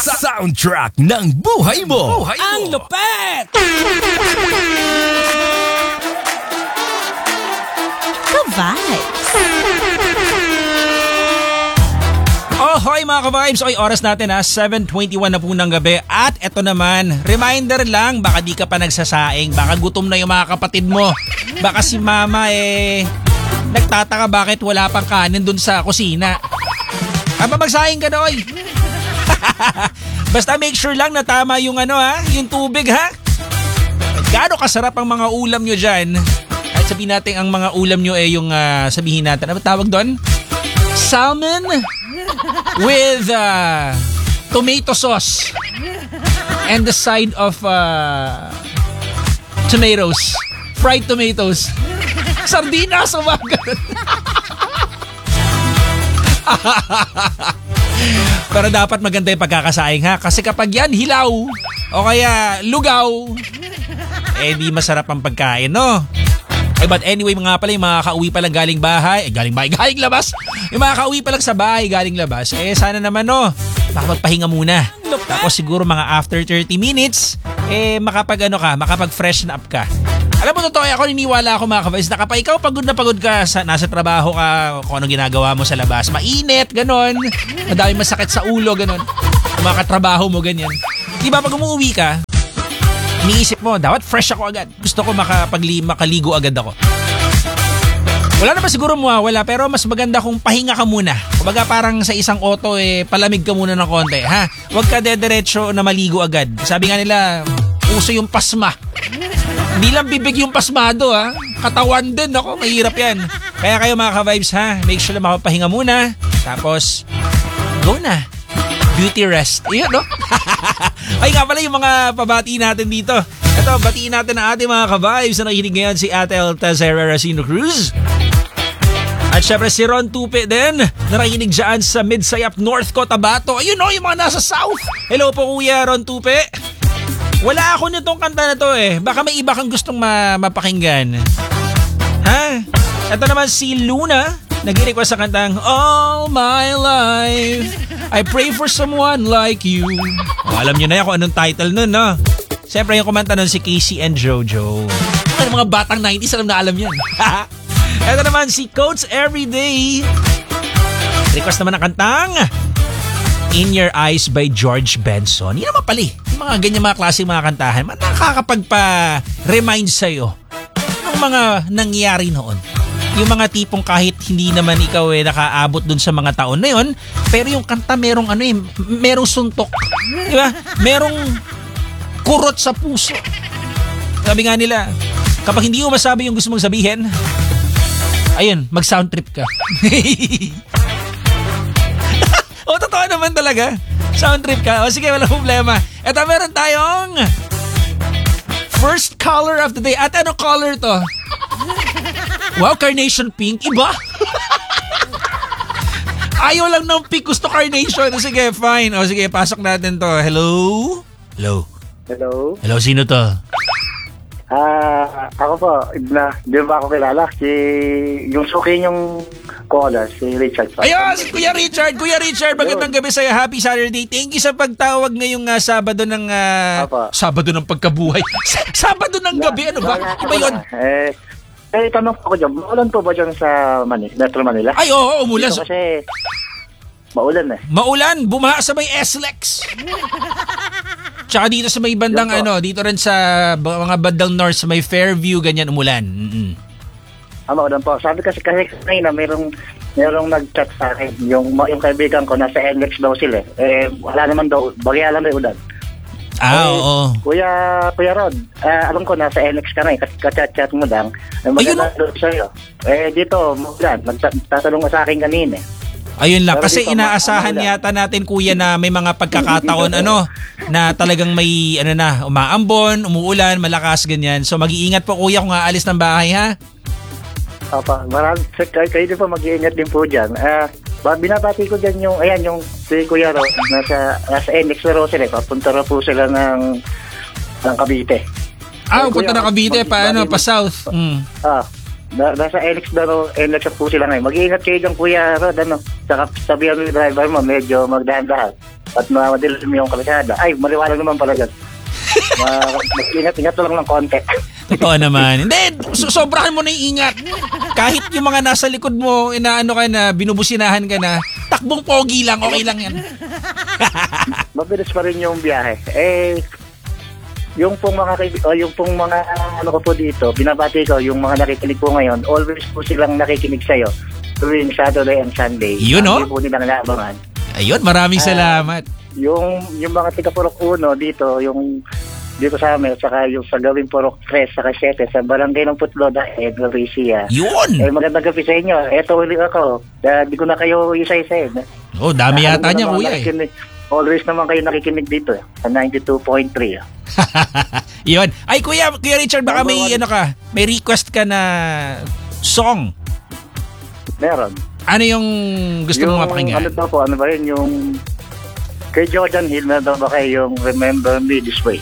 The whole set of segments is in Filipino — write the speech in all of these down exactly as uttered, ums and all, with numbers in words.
Soundtrack ng buhay mo. Buhay mo. Ang lupet! Ka-vibes. Oh, hoy mga ka-vibes. Oy, oras natin ha, seven twenty-one na po ng gabi. At eto naman, reminder lang, baka di ka pa nagsasaing. Baka gutom na yung mga kapatid mo. Baka si mama eh, nagtataka bakit wala pang kanin dun sa kusina. Aba, magsaing ka na, oy. Basta make sure lang na tama yung ano ha, yung tubig ha. Gaano kasarap ang mga ulam nyo dyan. At sabihin natin ang mga ulam nyo eh yung uh, sabihin natin. Ano tawag doon? Salmon with uh, tomato sauce and the side of uh, tomatoes. Fried tomatoes. Sardinas o ba? Pero dapat maganda yung pagkakasaing ha. Kasi kapag yan hilaw o kaya lugaw, eh di masarap ang pagkain, no? Eh, but anyway, mga pala, yung mga kauwi pa lang galing bahay, eh, galing bahay, galing labas. Yung mga kauwi pa lang sa bahay, galing labas, eh sana naman, no, makapagpahinga muna. Tapos siguro mga after thirty minutes, eh makapag ano ka, makapag freshen up ka. Alam mo, totoo, ako niniwala ako mga kabais, na kapag ikaw pagod na pagod ka, sa, nasa trabaho ka, kung anong ginagawa mo sa labas, mainit, ganon, madami masakit sa ulo, ganon, mga katrabaho mo, ganyan. Diba pag umuwi ka, iniisip mo, dapat fresh ako agad. Gusto ko makapagli, makaligo agad ako. Wala naman siguro mawawala, pero mas maganda kung pahinga ka muna. Kumbaga parang sa isang auto, eh, palamig ka muna ng konti, ha? Huwag ka dediretso na maligo agad. Sabi nga nila, uso yung pasma. Hindi lang bibig yung pasmado, ha? Katawan din, ako, mahirap yan. Kaya kayo mga ka-vibes, ha? Make sure na makapahinga muna. Tapos, go na. Beauty rest. Iyon, no? Ay nga pala yung mga pabati natin dito. Ito, batiin natin ang ating mga ka-vibes na nakikinig ngayon, si Ate Altazera Racino Cruz. At syempre si Ron Tupe din, na nakikinig dyan sa Midsayap, North Cotabato. Ayun, no, yung mga nasa South. Hello po, Kuya Ron Tupe. Wala ako nitong kanta na to eh. Baka may iba kang gustong ma- mapakinggan. Ha? Ito naman si Luna, nag-request sa kantang All My Life I Pray For Someone Like You. Oh, alam nyo na yan kung anong title nun, no? Siyempre yung kumanta nun si Casey and Jojo. Ang mga batang nineties, alam na alam yan. Ito naman si Coach Everyday. Request naman ang kantang In Your Eyes by George Benson. Yan naman pali. Yung mga ganyan mga klaseng mga kantahan, nakakapagpa-remind sa'yo ng mga nangyari noon. Yung mga tipong kahit hindi naman ikaw eh nakaabot dun sa mga taon na yun, pero yung kanta merong ano eh, merong suntok. Di ba? Merong kurot sa puso. Sabi nga nila, kapag hindi mo masabi yung gusto mong sabihin, ayun, mag-sound trip ka. O, totoo naman talaga. Sound trip ka. O, sige, walang problema. Eto, meron tayong first color of the day. At ano color to? Wow, carnation pink. Iba? Ayaw lang ng pink. Gusto carnation. O, sige, fine. O, sige, pasok natin to. Hello? Hello? Hello? Hello, sino to? Ah, ako po, na, di ba ako kilala? Si, yung suki yung caller, si Richard. Ayun, si Kuya Richard. Kuya Richard, magandang gabi sa'yo. Happy Saturday. Thank you sa pagtawag ngayong uh, Sabado ng... Uh, Sabado ng pagkabuhay. Sabado ng gabi, ano ba? Iba yun? Eh, eh, tanong ko dyan, maulan po ba dyan sa Manila, Metro Manila? Ay, oo, umulan. Dito kasi, maulan eh. Maulan, bumaha sa may S L E X. Tsaka dito sa may bandang ano, dito rin sa mga bandang north, sa may Fairview, ganyan umulan. Mm-mm. Ah, maulan po. Sabi kasi kasi kanina, merong, merong nag-chat sa akin, yung, yung kaibigan ko, nasa N L E X daw sila eh. Eh, wala naman daw, bagay alam na yung ulan. Ah, eh, oo. Kuya, Kuya Rod, uh, alam ko nasa N L E X ka na eh, kachat-chat mo lang. Eh, maganda doon sa'yo. Eh, dito, maulan. Nagtatanong sa akin kanina eh. Ayun lang, pero kasi dito, inaasahan ma- yata natin, kuya, na may mga pagkakataon ano, na talagang may ano na, umaambon, umuulan, malakas, ganyan. So mag-iingat po, kuya, kung aalis ng bahay, ha? Opa, marami, kayo, kayo din po mag-iingat din po dyan. Uh, binabati ko dyan yung, ayan, yung si Kuya Ro, nasa, nasa N X Ro sila, papunta na po sila ng, ng Cavite. Ah, punta na Cavite, pa ano, pa south. Mm. Ah, Na, nasa N X na ro, N X po sila ngayon. Mag-iingat kayo dyan, Kuya Rod, ano. Saka sabihan mo yung driver mo, medyo magdahan-dahan. At madilim yung kalsada. Ay, maliwanag naman pala dyan. Ma- Mag-ingat-ingat lang ng konti. Totoo naman. Hindi, so, sobrahan mo na yung ingat. Kahit yung mga nasa likod mo, inaano ka na, binubusinahan ka na, takbong pogi lang, okay lang yan. Mabilis pa rin yung biyahe. Eh, yung pong mga, kaib- o yung pong mga, ano ko po dito, binabati ko, yung mga nakikinig po ngayon, always po silang nakikinig sa'yo tuwing Saturday and Sunday. Yun, no? Hindi po nila nalabangan. Ayun, maraming salamat. Yung yung mga tiga Purok uno dito, yung dito sa amin, saka yung sa gawing Purok tres, saka siyete, sa barangay ng Putloda, Edgar Risia. Yun! Eh, magandang gabi sa inyo. Eto ulit ako. Uh, di ko na kayo isa-isa eh. Oh, dami Ah, yata ano niya, naman, kuya eh. nakikinig- Always naman kayo nakikinig dito eh, sa ninety-two point three. Ah. Yun. Ay, kuya, kuya Richard, baka may, Number one. ano ka, may request ka na song. Meron. Ano yung gusto yung, mong mapakinggan? Ano daw po, ano ba yun, yung kay Jordan Hill na daw ba kayo yung Remember Me This Way?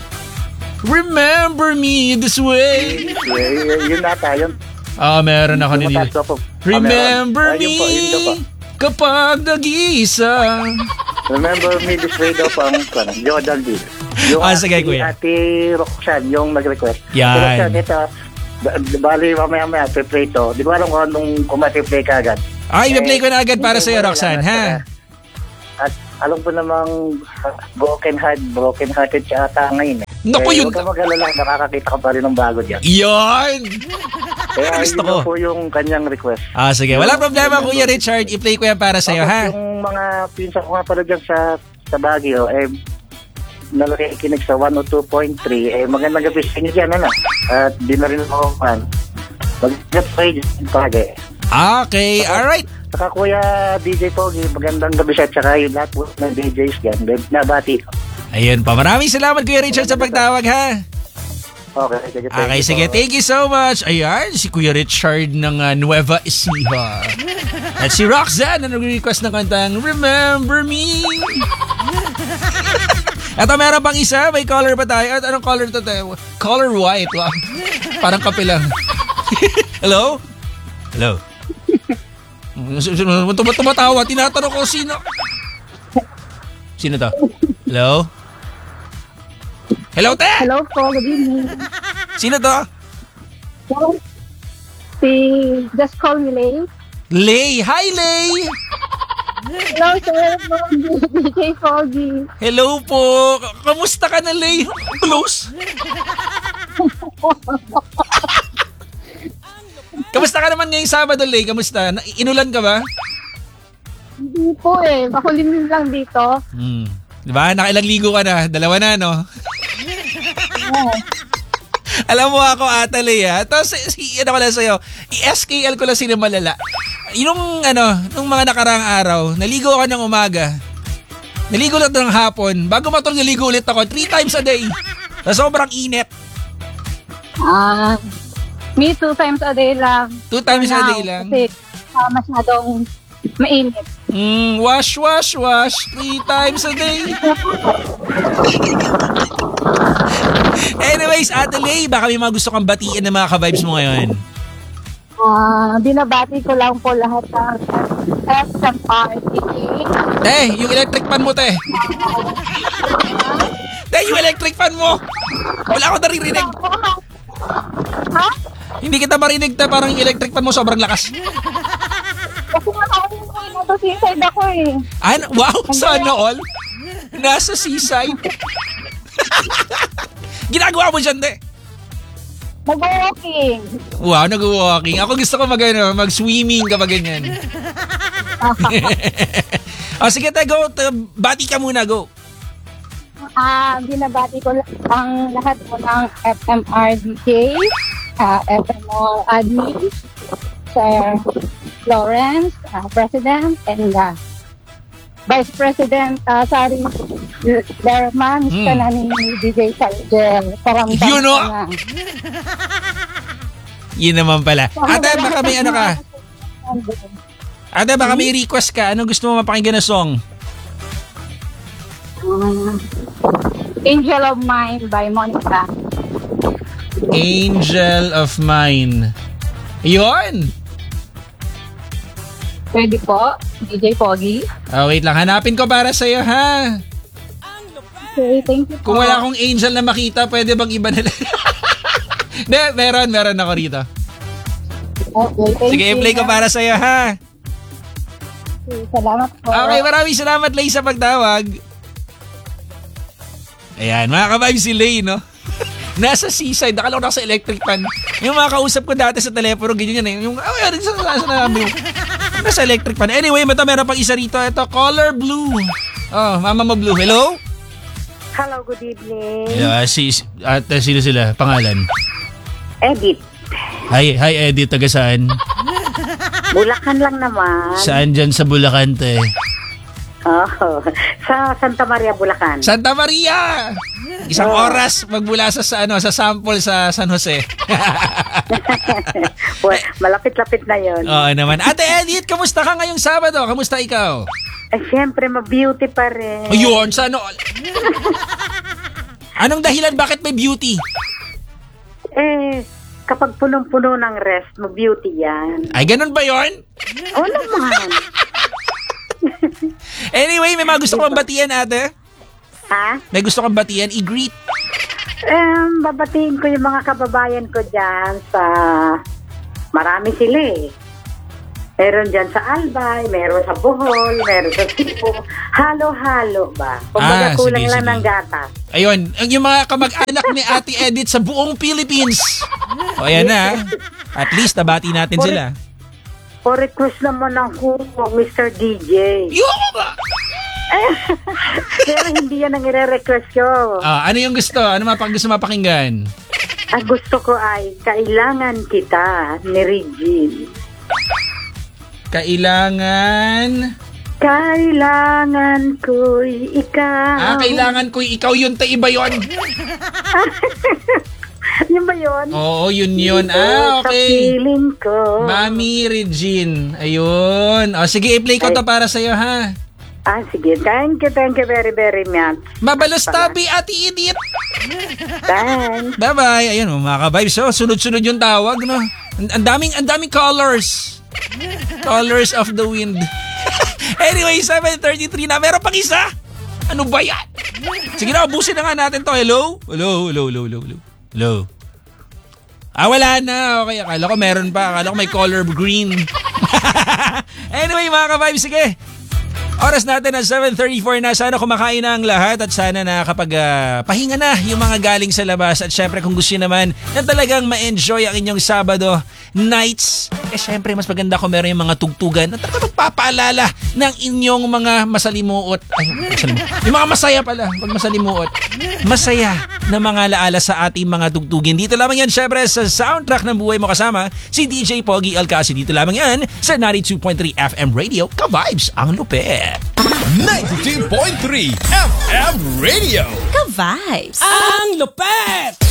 Remember me this way. Y- yun nata, yun. Ah, meron ako Yung nila. mataas daw po. Ah, Remember meron. Ah, yun po, yun daw po. me kapag nag-iisa. Remember Me This Way daw po ang ano, Jordan Hill. Yung Ah, sige, ate- kuya. Ate Roxanne, yung nag-request. Yan. Ate Roxanne, ito, ba- bali mamaya-maya, play to. Di ko alam kung anong kumati-play ka agad. Ay, i-play ko na agad para hindi sa'yo, ko Roxanne, alam, ha? At alam ko namang broken heart, broken hearted siya ata ngayon eh. Naku, eh, yun- Huwag ka mag-alala, nakakakita ka pa rin ng bago dyan. Yun! Kaya Gusto yun ko. po yung kanyang request. Ah, sige. Wala problema, Kuya Richard. I-play ko yan para sa'yo, Tapos ha? yung mga pinsan ko nga pala dyan sa, sa Baguio, eh, nalakikinig sa one oh two point three, eh, magandang gabi sa inyo dyan, ano? At di na rin ako man. Mag-get kayo dyan, pagi. Okay, alright. Saka Kuya D J Pogi, magandang gabi siya, tsaka yung lahat po ng D Js dyan, nabati ko. Ayun pa. Maraming salamat, Kuya Richard, sa pagtawag, ha? Okay, sige, thank Okay, you sige. po. Thank you so much. Ayan, si Kuya Richard ng uh, Nueva Ecija. At si Roxanne na nag-request ng kantang Remember Me. Eto, meron pang isa. May color pa tayo. At anong color to tayo? Color white. Wow. Parang kape lang. Hello? Hello? Tum- Tumatawa. Tinatanong ko sino. Sino to? Hello? Hello, te? Hello po, good evening. Sino to? Si Just Call Me Lay. Lay. Hi, Lay. Hello, sir. D J Foggy. Hello po. Kamusta ka na, Lay? Close. Kamusta ka naman ngayong Sabado, Lay? Kamusta? Na- Inulan ka ba? Hindi po eh. Makulimlim lang dito. Hmm. Di ba? Nakailang ligo ka na. Dalawa na, no? Alam mo ako, ata, Lay, ha? Tapos, si, ano ko lang sa'yo, i-S K L ko lang sila malala. Yung, ano, nung mga nakarang araw, naligo ako ng umaga. Naligo lang ng hapon. Bago matulog, naligo ulit ako. Three times a day. Na sobrang init. Ah, me two times a day lang. Two times a Now, day lang. Kasi uh, masyadong mainit. Mm, wash, wash, wash. Three times a day. Anyways, Ate Lay, baka may mga gusto kang batiin ng mga ka-vibes mo ngayon. Ah, binabati ko lang po lahat ng S M R T. Te, yung electric fan mo, te. Te, yung electric fan mo. Wala akong naririnig. Ha? Hindi kita marinig, te. Parang yung electric fan mo sobrang lakas. Kasi nakaunin ko na to seaside ako eh. Ay, wow, sana all. Nasa seaside. Ginagawa mo dyan, te. Nag-walking. Wow, nag-walking. Ako gusto ko mag, ano, mag-swimming kapag ganyan. O sige, te, go. Te, bati ka muna, go. Ah, binabati ko lang ang lahat po ng F M R D J, uh, F M R admin, Sir Lawrence, uh, President, and uh, Vice President uh, Sari Lerman, Hmm. ka na ni D J Sargel. Karamdam You know- ko na. Yun naman pala. Ate, baka may ano ka? Ate, baka may request ka. Ano gusto mo mapakinggan na song? Uh, Angel of Mine by Monica. Angel of Mine. Yun! Pwede po, D J Pogi. Ah, wait lang, hanapin ko para sa'yo, ha? Okay, thank you po. Kung wala akong angel na makita, pwede bang iba na lang? Hindi, meron, meron ako rito. Okay, thank Sige, you. i-play ko para sa'yo, ha? Okay, salamat po. Okay, maraming salamat, Lay, sa pagtawag. Ayan, mga kababi si Lay, no? Nasa seaside, nakala ko na sa electric pan. Yung mga kausap ko dati sa telepono, ganyan yan eh. Yung, oh, yan, sa, sa, sa, nasa electric pan. Anyway, ito, meron pang isa rito. Ito, color blue. Oh, mama mo blue. Hello? Hello, good evening. Yeah, si, at uh, sino sila? Pangalan? Edith. Hi, hi Edith, taga saan? Bulacan lang naman. Saan dyan sa Bulacan, te? Oh, sa Santa Maria, Bulacan. Santa Maria! Isang oras magbula sa, sa, ano, sa sample sa San Jose. Well, malapit-lapit na yon. Oo naman. Ate Edith, kamusta ka ngayong Sabado? Kamusta ikaw? Ay, siyempre, ma-beauty pa rin. Ayun, sa ano? Anong dahilan bakit may beauty? Eh, kapag punong-puno ng rest, ma-beauty yan. Ay, ganun ba yon? Oo naman. Anyway, may mga gusto kong batian, ate. Ha? May gusto kong batian, i-greet. Um, babatiin ko yung mga kababayan ko dyan sa... Marami sila eh. Meron dyan sa Albay, meron sa Bohol, meron sa Cebu. Halo-halo ba? Kumbaga Ah, kulang sige, lang sige. ng gatas. Ayun, ang yung mga kamag-anak ni Ate Edith sa buong Philippines. O, ayan na. At least, nabati natin sila. O request naman ako, Mister D J. Yung ba? Pero hindi yan ang ire-request ko. Ah, ano yung gusto? Ano mapag gusto mapakinggan? Ang gusto ko ay Kailangan Kita ni Regine. Kailangan... Kailangan ko'y ikaw. Ah, kailangan ko ikaw yun, ta iba yun. Yun ba yun? Oo, yun yun. Ah, Sa okay. feeling ko. Mami Regine. Ayun. O, sige, i-play ko to para sa'yo, ha? Ah, sige. Thank you, thank you very, very much. Mabalos tabi, Ate Edith. Thanks. Bye-bye. Ayun, mga ka-vibes. So, sunod-sunod yung tawag, no? Ang ang daming, ang daming colors. Colors of the wind. Anyway, seven thirty-three na. Meron pang isa. Ano ba yan? Sige na, ubusin na nga natin to. Hello? Hello, hello, hello, hello, hello. Hello? Ah, wala na. Okay, akala ko meron pa. Akala ko may color green. Anyway, mga ka-vibes, sige. Oras natin na seven thirty-four na. Sana kumakain na ang lahat at sana nakapag uh, pahinga na yung mga galing sa labas. At syempre kung gusto nyo naman na talagang ma-enjoy ang inyong Sabado nights, eh syempre mas maganda kung meron yung mga tugtugan na talagang magpapaalala ng inyong mga masalimuot. Ay, masalimuot. Yung mga masaya pala. Pag masalimuot. Masaya na mga laala sa ating mga tugtugin. Dito lamang yan syempre sa soundtrack ng buhay mo kasama si D J Pogi Alcasi. Dito lamang yan sa ninety-two point three F M Radio. Ka-vibes ang lupit. ninety-two point three F M Radio. Ka-vibes. Ang lupet!